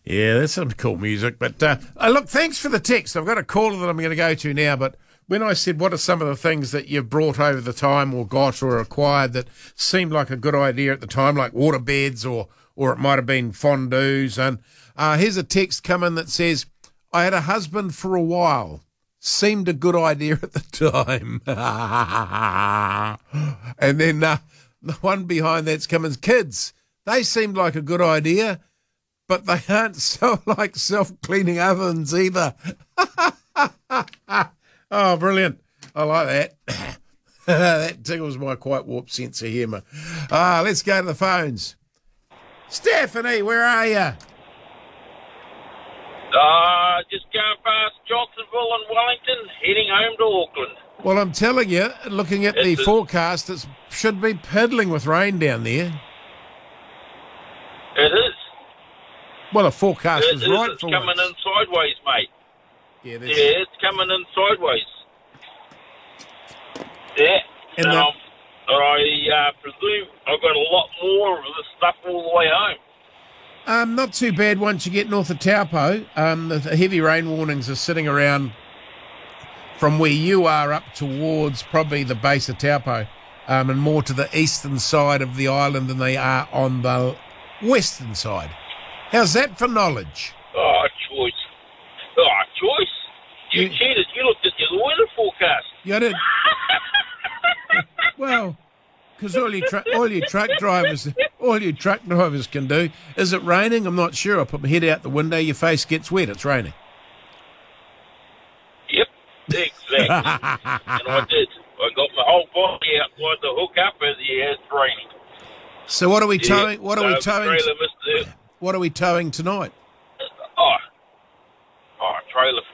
Yeah, that's some cool music. But look, thanks for the text. I've got a caller that I'm going to go to now. But when I said, what are some of the things that you've brought over the time or got or acquired that seemed like a good idea at the time, like waterbeds or it might have been fondues. And here's a text come in that says, I had a husband for a while. Seemed a good idea at the time. And then the one behind that's coming, kids. They seemed like a good idea, but they aren't so like self-cleaning ovens either. Oh, brilliant. I like that. That tickles my quite warped sense of humour. Let's go to the phones. Stephanie, where are you? Just going past Johnsonville and Wellington, heading home to Auckland. Well, I'm telling you, looking at the forecast, it should be piddling with rain down there. It is. Well, the forecast is right It's for coming once. in sideways, mate. Yeah, It's coming in sideways. Yeah. And I presume I've got a lot more of this stuff all the way home. not too bad once you get north of Taupo. The heavy rain warnings are sitting around from where you are up towards probably the base of Taupo, and more to the eastern side of the island than they are on the western side. How's that for knowledge? Choice. Choice? You cheated. You looked at the weather forecast. You did. Well, because all your truck drivers can do. Is it raining? I'm not sure. I put my head out the window. Your face gets wet. It's raining. Yep, exactly. And I did. I got my whole body outside the hookup as it's raining. So what are we towing? What are we the towing? trailer missed it. What are we towing tonight? Trailer